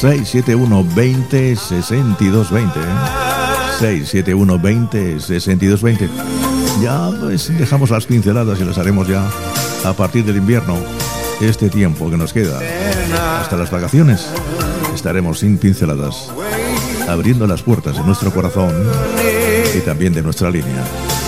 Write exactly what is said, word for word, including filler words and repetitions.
seis siete uno veinte sesenta y dos veinte. seis siete uno veinte sesenta y dos veinte. Ya pues dejamos las pinceladas y las haremos ya a partir del invierno. Este tiempo que nos queda hasta las vacaciones estaremos sin pinceladas, abriendo las puertas de nuestro corazón y también de nuestra línea.